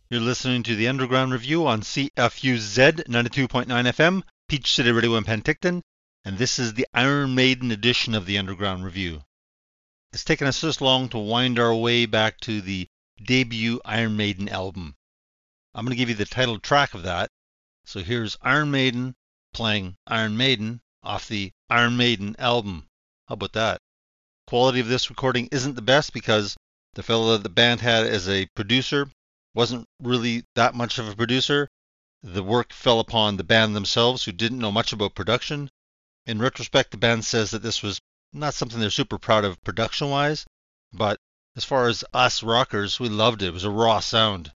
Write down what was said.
You're listening to the Underground Review on CFUZ 92.9 FM, Peach City Radio in Penticton, and this is the Iron Maiden edition of the Underground Review. It's taken us this long to wind our way back to the debut Iron Maiden album. I'm going to give you the title track of that. So here's Iron Maiden playing Iron Maiden off the Iron Maiden album. How about that? Quality of this recording isn't the best because the fellow that the band had as a producer wasn't really that much of a producer. The work fell upon the band themselves, who didn't know much about production. In retrospect, the band says that this was not something they're super proud of production-wise, but as far as us rockers, we loved it. It was a raw sound.